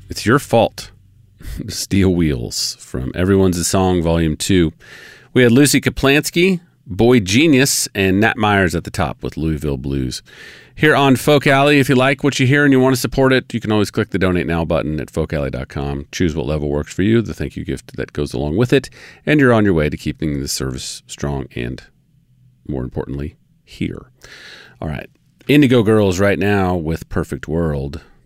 It's Your Fault. Steel Wheels from Everyone's a Song, Volume 2. We had Lucy Kaplansky, Boy Genius, and Nat Myers at the top with Louisville Blues. Here on Folk Alley, if you like what you hear and you want to support it, you can always click the Donate Now button at folkalley.com. Choose what level works for you, the thank you gift that goes along with it, and you're on your way to keeping the service strong and, more importantly, here. All right. Indigo Girls right now with Perfect World.